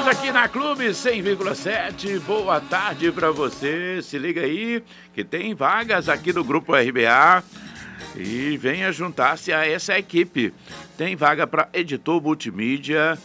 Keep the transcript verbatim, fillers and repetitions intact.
Estamos aqui na Clube cem vírgula sete. Boa tarde para você. Se liga aí que tem vagas aqui do Grupo R B A e venha juntar-se a essa equipe. Tem vaga para editor multimídia,